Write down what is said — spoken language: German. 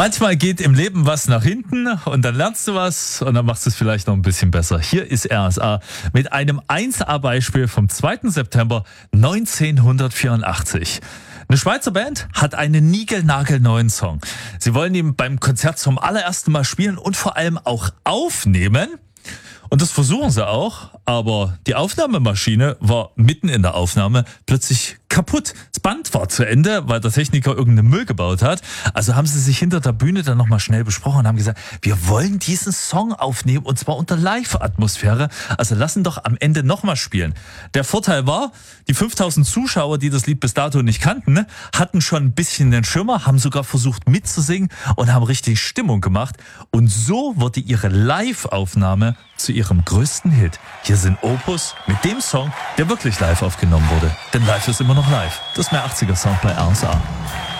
Manchmal geht im Leben was nach hinten und dann lernst du was und dann machst du es vielleicht noch ein bisschen besser. Hier ist RSA mit einem 1A-Beispiel vom 2. September 1984. Eine Schweizer Band hat einen niegelnagelneuen Song. Sie wollen ihn beim Konzert zum allerersten Mal spielen und vor allem auch aufnehmen. Und das versuchen sie auch, aber die Aufnahmemaschine war mitten in der Aufnahme plötzlich kaputt. Das Band war zu Ende, weil der Techniker irgendeinen Müll gebaut hat. Also haben sie sich hinter der Bühne dann nochmal schnell besprochen und haben gesagt, wir wollen diesen Song aufnehmen und zwar unter Live-Atmosphäre. Also lassen doch am Ende nochmal spielen. Der Vorteil war, die 5000 Zuschauer, die das Lied bis dato nicht kannten, hatten schon ein bisschen den Schimmer, haben sogar versucht mitzusingen und haben richtig Stimmung gemacht. Und so wurde ihre Live-Aufnahme zu ihrem größten Hit. Hier sind Opus mit dem Song, der wirklich live aufgenommen wurde. Denn live ist immer noch live. Das ist mein 80er Sound bei RSA.